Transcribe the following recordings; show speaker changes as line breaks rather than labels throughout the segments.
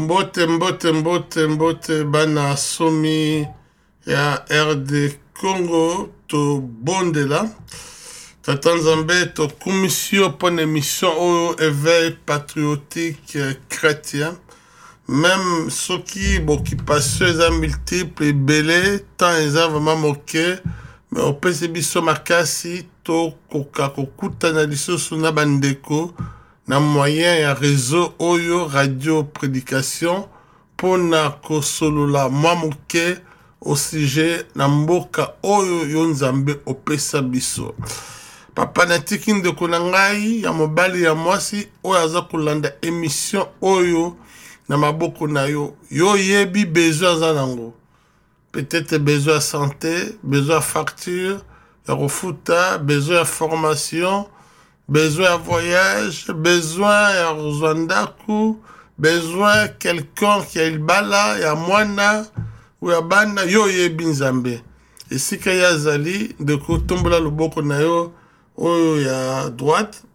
Mbote bana somi ya RD Congo to bondela Tata Nzambe to commission pour une émission au éveil patriotique chrétien même ceux qui passent à multiples et belés tant ils ont vraiment moqué mais au PCB makasi to koka kokuta na lisusu na bandeko na moyen ya réseau oyo radio prédication pona kosolola mamuke au sujet na mboka oyo yo Nzambe opesa biso papa na tiki ndeko na ngai ya mobali ya mwasi oyo aza kolanda émission oyo na maboko na yo yo yebi besoin aza nango peut-être besoin de santé besoin de facture ya kofuta besoin de formation besoin de voyage, besoin de Rwanda, besoin de quelqu'un qui a le bala, ya mwana, ou ya bana, yo ye binzambe. Et si kaya zali, de ko tombola loboko na yo, oyo ya droite,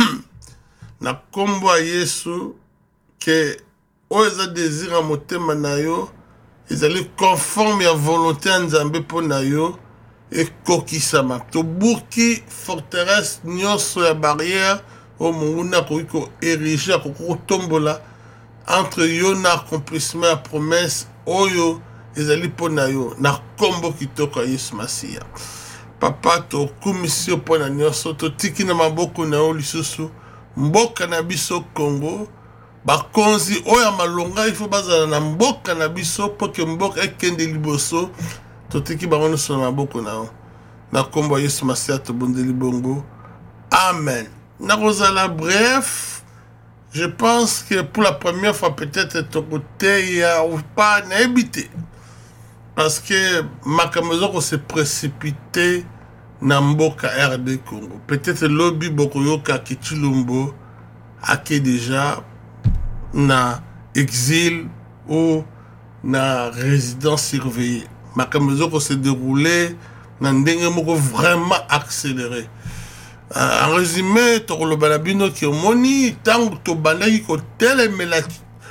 na kombo a Yesu, que oyo za désir a motema na yo, ezali conforme ya volonté ya Nzambe po na yo, et kokisama to buki forteresse nyonso ya barrière o munguna ko ériger ko tombola entre yo na accomplissement ya promesse oyo ezali pona yo na kombo kitoko Yesu Masia papa to commission pona nyonso to tiki na maboko na yo lisusu mboka na biso Congo bakonzi oyo malonga ifo bazala na mboka na biso po ke mboka ekende liboso totiki bango nyonso na maboko na yo na kombo Yesu Masia tobondeli bongo amen na kozala bref je pense que pour la première fois peut-être ton côté ya ou pas na habité parce que makambo ko se précipité na mboka RD Congo peut-être lobby bokoyoka Kitulumbo ake déjà na exil ou na résidence surveillée makambo ko se déroulé na ndenge moko vraiment accéléré en résumé to lo balabino ki omoni tango to bandaki ko telemela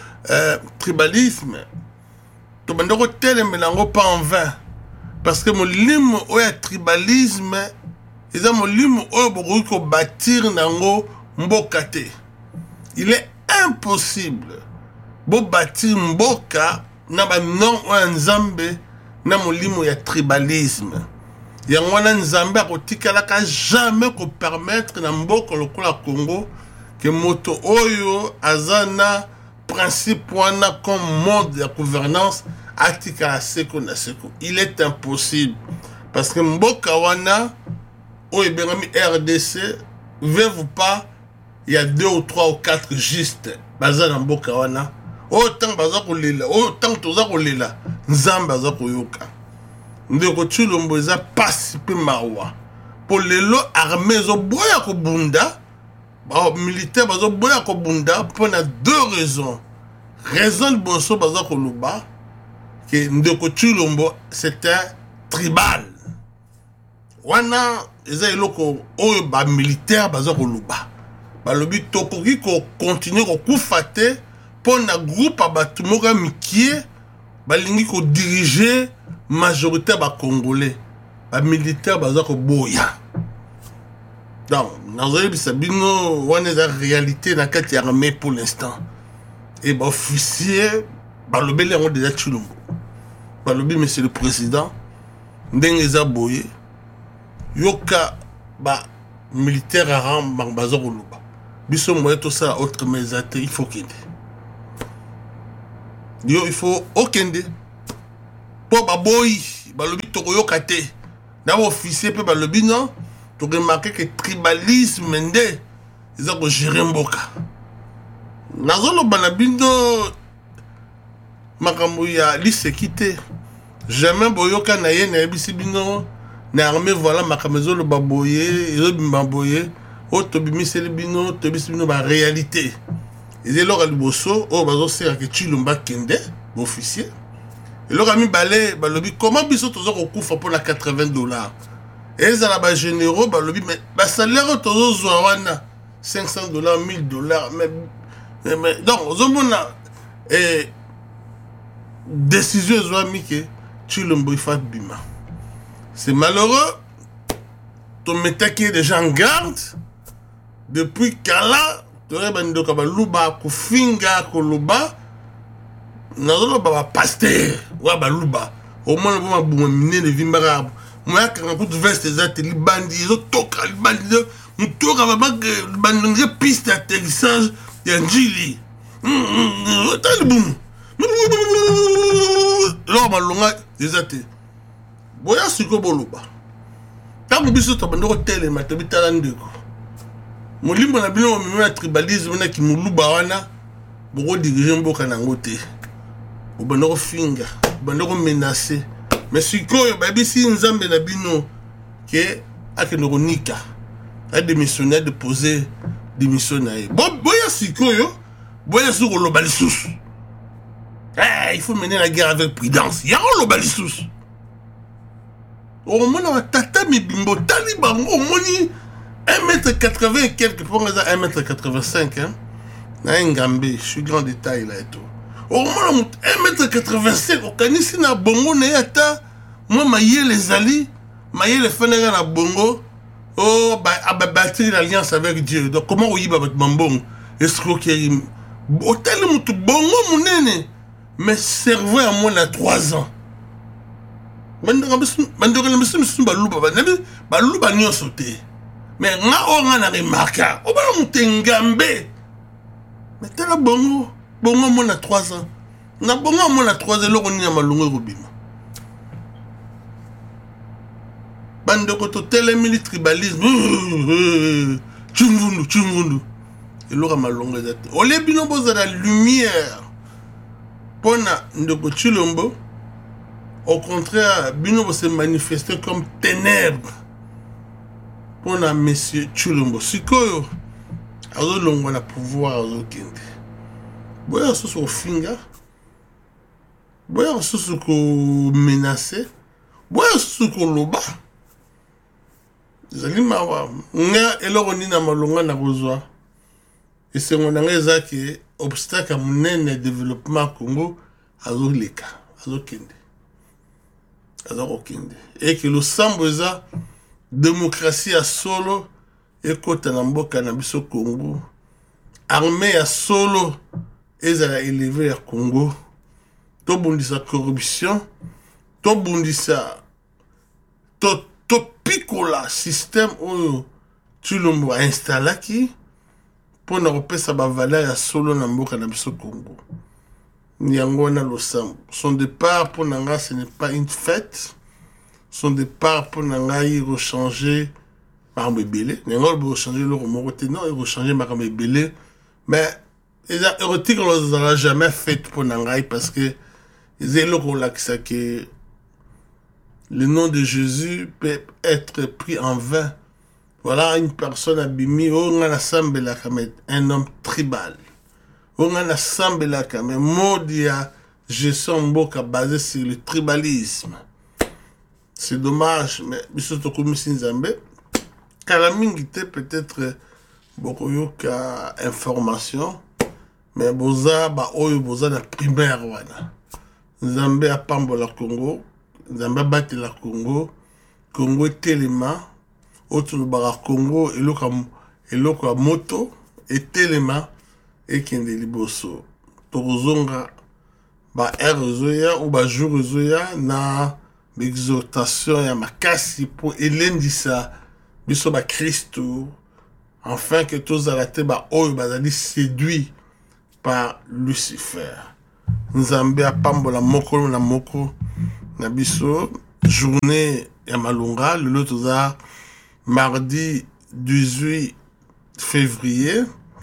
tribalisme to bandako telemela ngo pas en vain parce que molimo oya tribalisme eza molimo oyo bokoki ko bâtir nango mboka te il est impossible bo bâtir mboka na ba non oya Nzambe na molimo ya tribalisme yango wana Nzambe akotikalaka jamais ko permettre na mboka lokola Congo que moto oyo azana principe wana comme mode de gouvernance atikala seko na seko il est impossible parce que mboka wana oyo bengami RDC veut pas il y a 2 ou 3 ou 4 juste bazana mboka wana autant baza kolela autant toza kolela Nzambe aza koyoka ndeko Tshilombo eza pasi pe mawa po lelo armée zo boya ko bunda ba militaire bazo boya ko bunda pour na 2 raisons raison de boso baza ko luba que ndeko Tshilombo c'était tribal wana eza eloko oyo ba militaire baza ko luba ba lobi tokoki ko continuer ko kufate pour na groupe abatu moka mikie balingi ko diriger majorité ba congolais ba militaire baza ko boya donc nazoyebi sabino wana za réalité na kati ya armée pour l'instant et ba officier ba lobeli yango déjà Tshilombo ba lobi monsieur le président ndenge za boye yoka ba militaire aram baza ko luba biso moye to ça autre mesate il faut kende yo il faut okende po baboyi balobi tokoyoka te na officier pe balobi non to remarquer que tribalisme nde eza ko gérer mboka nazoloba na bindo makambo ya lisekite jamais boyoka na ye na yebisi bino na armée voilà makambo ezoloba boye ezobima boye o tobimiseli bino tobisi bino ba réalité ezelo ka liboso o bazosera ke Tshilombo kende officier et le ami balé balobi comment biso tozo ko kufa pour la $80 et les ba généraux balobi mais ba salaire tozo zwa wana $500 $1000 mais donc zomona et décision ezwami ke Tshilombo ifa bima. C'est malheureux. Ton métaki est déjà en garde. Depuis Kala, tore bandoka baluba kufinga koloba. Nazolo baba pasteur wa baluba. Au moins le bon mine de vimbara. Moi quand on veste les ateliers bandits, ils toka les bandits, on toka baba bandit piste d'atterrissage et njili. Tal boum. Là malonga des ateliers. Boya siko boluba. Tango biso to bandoko tele matabitala ndeko. Molimbo na bino na tribalisme na ki muluba wana boko diriger mboka nango te. Bandoko finga, bandoko menacer. Mais sikoyo babisi nzambe na bino ke akendoko nika. A démissionner de poser démission na ye. Boya sikoyo, boya siko loba lisusu. Il faut mener la guerre avec prudence. Ya loba lisusu. Au moment où tata mi bimbo taliban au moni 1m80 et quelques pour 1m85 hein. Na ngambe, je suis grand détail là et tout. Au moment où 1m85 au kanisi na bongo na yata moi maye les ali, maye les fenera na bongo. Oh bah bâtir l'alliance avec Dieu. Donc comment on y va avec mambong escroquerie. Hôtel mutu bongo munene. Mais cerveau à moi à 3 ans. Bandora le monsieur baluba baluba nyo sauté mais nga on a remarqué o ba mutengambe mais tala bongo mon a 3 ans na bongo mon a 3 ans loko ni na malungu robima bandoko to tele mili tribalisme chungundu et loko malungu ezate o le bino boza la lumière pona ndoko Tshilombo. Au contraire, Bino se manifester comme ténèbres pour un monsieur Tshilombo. Sikoyo, azo longo na pouvoir azo kende. Boya soso ko finga, boya soso ko menacer, boya soso ko loba. Zali mawa, nga eloko ni na malonga na kozwa. Et c'est mon angeza qui obstacle à mon développement Congo azo leka, azo kende. Et que le samboza démocratie à solo et kota na mboka na biso Congo armée à solo ezala élevé à Congo to bundisa corruption to bundisa to pikola système oyo Tshilombo a installaki pour na repesa ba valeur ya solo na mboka na biso Congo. Nyangona Losambo. Son départ pour Nanga, ce n'est pas une fête. Son départ pour Nanga, il rechanger Marambe Belé. Nanga, il rechanger le Romoroté. Non, il rechanger Marambe Belé. Mais, les érotiques, on ne les a jamais fait pour Nanga parce que ils ont là que le nom de Jésus peut être pris en vain. Voilà une personne abîmée. On a un homme tribal. On a ensemble là quand même modia gestion mboka basé sur le tribalisme. C'est dommage mais bisoto komisi nzambe kala mingi te peut-être beaucoup yoka information mais boza ba oyo boza na primaire wana. Nzambe apambola Congo, Nzambe batela Congo, Congo telema autre bara Congo eloko moto et telema et kende liboso tozonga ba erozoya ou ba jourzoya na l'exhortation ya makasi pour elendisa biso ba Christo afin que tous arrêtés ba oyo bazali séduit par Lucifer. Nzambe apambola moko na moko na biso journée ya malunga le toza mardi 18 février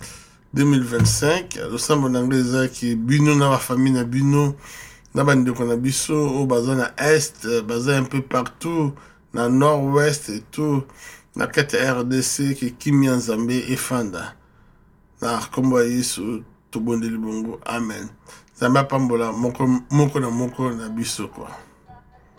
2025, le sambo n'anglais qui bino na la famille na bino na bande ko na biso au bazin na est, bazin un peu partout na nord-ouest et tout na kete RDC qui kimi Nzambe et fanda na kombo Yesu to bondeli bongo amen. Nzambe pambola moko na biso quoi.